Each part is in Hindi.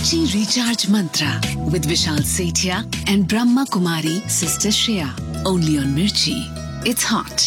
Mirchi Recharge Mantra with Vishal Sethia and Brahma Kumari Sister Shreya. Only on Mirchi. It's hot.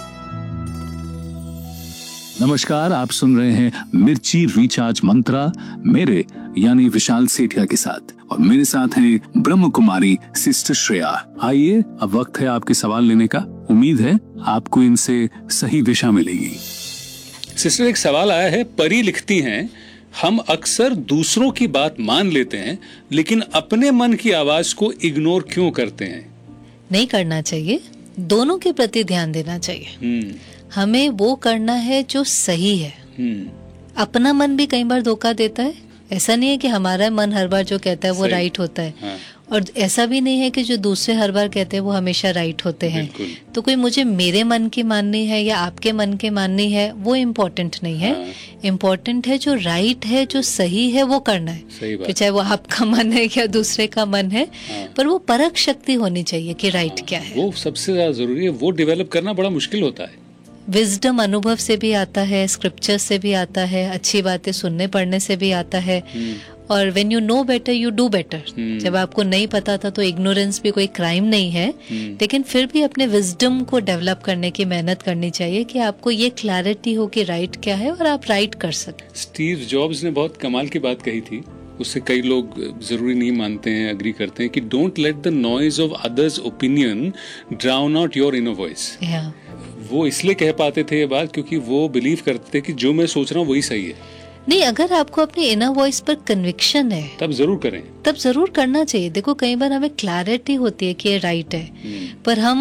नमस्कार, आप सुन रहे हैं मिर्ची रिचार्ज मंत्रा मेरे यानी विशाल सेठिया के साथ, और मेरे साथ हैं ब्रह्म कुमारी सिस्टर श्रेया। आइए, अब वक्त है आपके सवाल लेने का। उम्मीद है आपको इनसे सही दिशा मिलेगी। सिस्टर, एक सवाल आया है। परी लिखती हैं, हम अक्सर दूसरों की बात मान लेते हैं लेकिन अपने मन की आवाज को इग्नोर क्यों करते हैं? नहीं करना चाहिए, दोनों के प्रति ध्यान देना चाहिए। हमें वो करना है जो सही है। अपना मन भी कई बार धोखा देता है। ऐसा नहीं है कि हमारा मन हर बार जो कहता है वो राइट होता है। हाँ। और ऐसा भी नहीं है कि जो दूसरे हर बार कहते हैं वो हमेशा राइट होते हैं। तो कोई मुझे मेरे मन की माननी है या आपके मन की माननी है, वो इम्पोर्टेंट नहीं है। इम्पोर्टेंट है जो राइट है, जो सही है, वो करना है। कि चाहे वो आपका मन है या दूसरे का मन है। पर वो परख शक्ति होनी चाहिए कि राइट क्या है। वो सबसे ज्यादा जरूरी है। वो डेवलप करना बड़ा मुश्किल होता है। विजडम अनुभव से भी आता है, स्क्रिप्चर से भी आता है, अच्छी बातें सुनने पढ़ने से भी आता है। और when you know better you do better. जब आपको नहीं पता था तो इग्नोरेंस भी कोई क्राइम नहीं है, लेकिन फिर भी अपने विजडम को डेवलप करने की मेहनत करनी चाहिए कि आपको ये क्लैरिटी हो कि राइट क्या है और आप राइट कर सकें। स्टीव जॉब्स ने बहुत कमाल की बात कही थी। उससे कई लोग जरूरी नहीं मानते हैं, अग्री करते हैं कि don't let the noise of others opinion drown out your inner voice. वो इसलिए कह पाते थे ये बात क्योंकि वो बिलीव करते थे कि जो मैं सोच रहा हूँ वही सही है। नहीं, अगर आपको अपनी इनर वॉइस पर कन्विक्शन है तब जरूर करें, तब जरूर करना चाहिए। देखो, कई बार हमें क्लैरिटी होती है कि ये राइट है, पर हम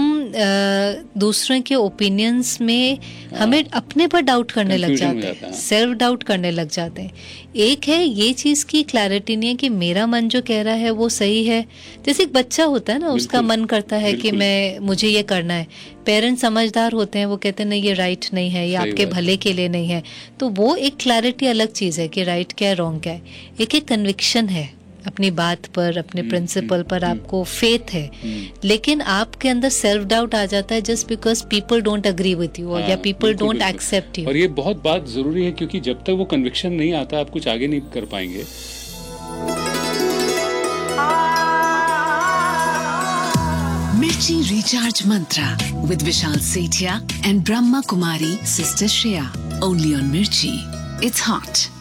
दूसरों के ओपिनियंस में हमें अपने पर डाउट करने लग जाते हैं, सेल्फ डाउट करने लग जाते हैं। एक है ये चीज की क्लैरिटी नहीं है कि मेरा मन जो कह रहा है वो सही है। जैसे एक बच्चा होता है ना, उसका मन करता है कि मुझे ये करना है। पेरेंट्स समझदार होते हैं, वो कहते हैं नहीं ये राइट नहीं है, ये आपके भले के लिए नहीं है। तो वो एक क्लैरिटी अलग चीज है कि राइट क्या है, रॉन्ग क्या है। एक कन्विक्शन है अपनी बात पर, अपने प्रिंसिपल पर आपको फेथ है, लेकिन आपके अंदर सेल्फ डाउट आ जाता है just because people don't agree with you या पीपल डोंट एक्सेप्ट यू। और ये बहुत बात जरूरी है क्योंकि जब तक वो कन्विक्शन नहीं आता आप कुछ आगे नहीं कर पाएंगे। Mirchi Recharge Mantra with Vishal Sethia and Brahma Kumari Sister Shreya. Only on Mirchi. It's hot.